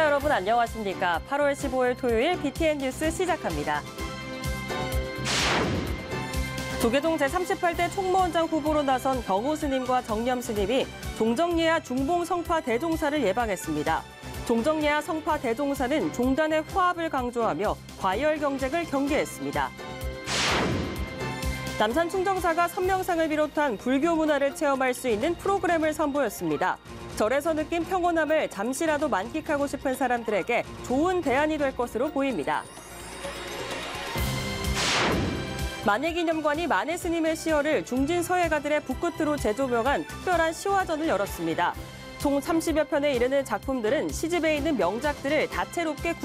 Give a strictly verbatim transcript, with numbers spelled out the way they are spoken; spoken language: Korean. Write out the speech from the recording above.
시청자 여러분 안녕하십니까? 팔월 십오일 토요일 비티엔 뉴스 시작합니다. 조계종 제삼십팔 대 총무원장 후보로 나선 경호 스님과 정념 스님이 종정예하 중봉 성파 대종사를 예방했습니다. 종정예하 성파 대종사는 종단의 화합을 강조하며 과열 경쟁을 경계했습니다. 남산 충정사가 선명상을 비롯한 불교 문화를 체험할 수 있는 프로그램을 선보였습니다. 절에서 느낀 평온함을 잠시라도 만끽하고 싶은 사람들에게 좋은 대안이 될 것으로 보입니다. 만해기념관이 만해 스님의 시혈을 중진 서예가들의 붓끝으로 재조명한 특별한 시화전을 열었습니다. 총 삼십여 편에 이르는 작품들은 시집에 있는 명작들을 다채롭게 구